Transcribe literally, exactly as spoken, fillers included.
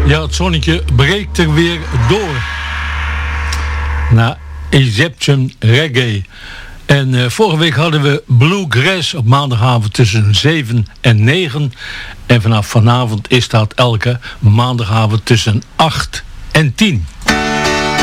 Ja, het zonnetje breekt er weer door. Naar Egyptian Reggae. En uh, vorige week hadden we Bluegrass op maandagavond tussen zeven en negen. En vanaf vanavond is dat elke maandagavond tussen acht en tien.